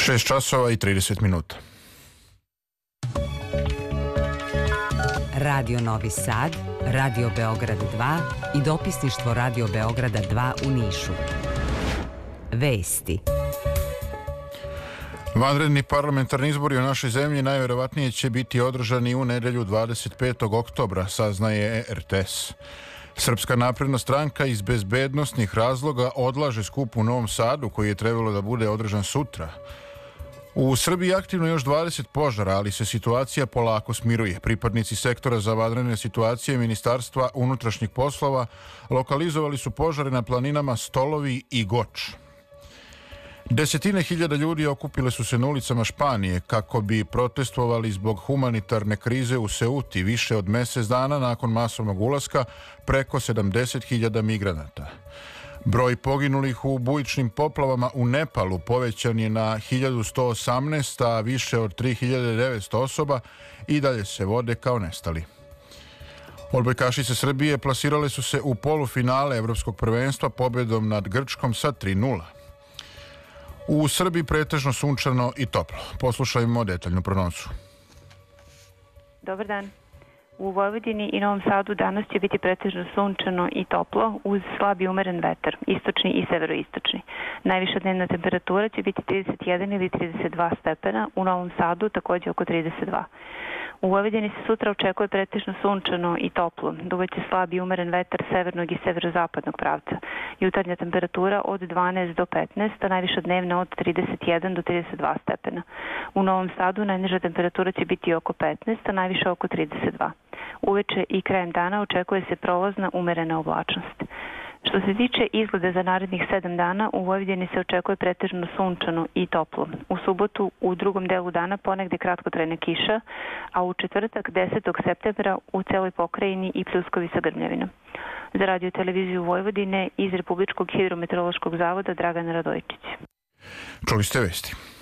6 časova i 30 minuta. Radio Novi Sad, Radio Beograd 2 i dopisništvo Radio Beograda 2 u Nišu. Vesti. Vanredni parlamentarni izbori u našoj zemlji najvjerovatnije će biti održani u nedjelju 25. oktobra, saznaje RTS. Srpska napredna stranka iz bezbednosnih razloga odlaže skup u Novom Sadu koji je trebalo da bude održan sutra. U Srbiji aktivno još 20 požara, ali se situacija polako smiruje. Pripadnici sektora za vanredne situacije Ministarstva unutrašnjih poslova lokalizovali su požare na planinama Stolovi i Goč. Desetine hiljada ljudi okupile su se na ulicama Španije kako bi protestovali zbog humanitarne krize u Seuti više od mjesec dana nakon masovnog ulaska preko 70.000 migranata. Broj poginulih u bujičnim poplavama u Nepalu povećan je na 1118, a više od 3900 osoba i dalje se vode kao nestali. Odbojkašice Srbije plasirale su se u polufinale Evropskog prvenstva pobjedom nad Grčkom sa 3:0. U Srbiji pretežno sunčano i toplo. Poslušajmo detaljnu prognozu. Dobar dan. U Vojvodini i Novom Sadu danas će biti pretežno sunčano i toplo uz slab i umeren vetar, istočni i severoistočni. Najviša dnevna temperatura će biti 31 ili 32 stepena, u Novom Sadu također oko 32. U Vojvodini se sutra očekuje pretežno sunčano i toplo, duvaće slab i umeren vetar severnog i severozapadnog pravca. Jutarnja temperatura od 12 do 15, a najviša dnevna od 31 do 32 stepena. U Novom Sadu najniža temperatura će biti oko 15, a najviša oko 32. Uveče i krajem dana očekuje se prolazna umerena oblačnost. Što se tiče izgleda za narednih 7 dana, u Vojvodini se očekuje pretežno sunčano i toplo. U subotu u drugom delu dana ponegde kratkotrajna kiša, a u četvrtak 10. septembra u celoj pokrajini i pljuskovi sa grmljavinom. Za radio televiziju Vojvodine iz Republičkog hidrometeorološkog zavoda Dragana Radojčić. Čuli ste vesti.